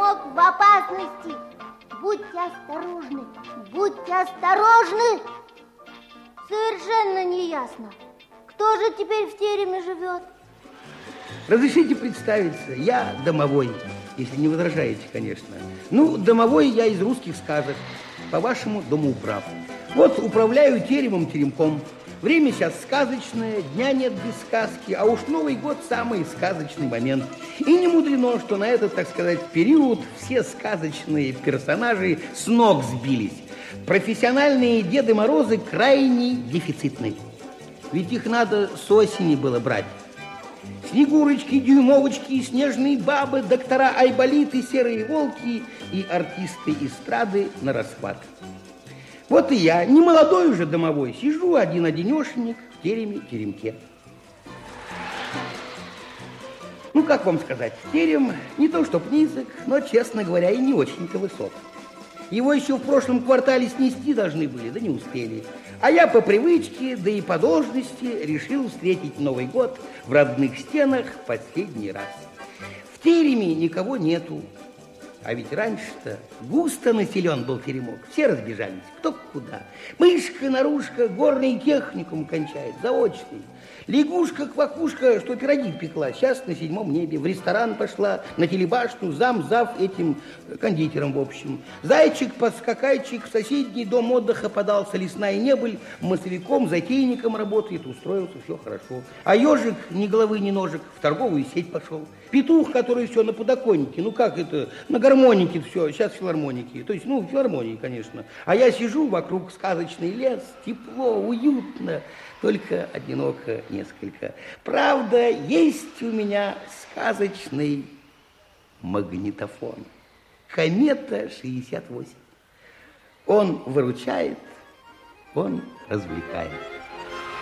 теремок в опасности. Будьте осторожны, будьте осторожны. Совершенно неясно, кто же теперь в тереме живет. Разрешите представиться, я домовой, если не возражаете, конечно. Ну, домовой я из русских сказок, по-вашему, домоуправ. Вот управляю теремком. Время сейчас сказочное, дня нет без сказки, а уж Новый год самый сказочный момент. И не мудрено, что на этот, так сказать, период все сказочные персонажи с ног сбились. Профессиональные Деды Морозы крайне дефицитны. Ведь их надо с осени было брать. Снегурочки, дюймовочки, снежные бабы, доктора Айболиты, серые волки и артисты эстрады на расхват. Вот и я, не молодой уже домовой, сижу один-одинешенек в теремке. Ну, как вам сказать, терем не то чтоб низок, но, честно говоря, и не очень-то высок. Его еще в прошлом квартале снести должны были, да не успели. А я по привычке, да и по должности решил встретить Новый год в родных стенах в последний раз. В тереме никого нету. А ведь раньше-то густо населен был теремок. Все разбежались, кто куда. Мышка-нарушка горный техникум кончает, заочный. Лягушка-квакушка, что пироги пекла, сейчас на 7-м небе. В ресторан пошла, на телебашню, зав этим кондитером, в общем. Зайчик-подскакайчик в соседний дом отдыха подался, лесная небыль, массовиком, затейником работает, устроился, все хорошо. А ежик, ни головы, ни ножек, в торговую сеть пошел. Петух, который все на подоконнике, ну как это, на гармонике все, сейчас филармоники. То есть, ну, филармонии, конечно. А я сижу, вокруг сказочный лес, тепло, уютно, только одиноко несколько. Правда, есть у меня сказочный магнитофон. Комета 68. Он выручает, он развлекает.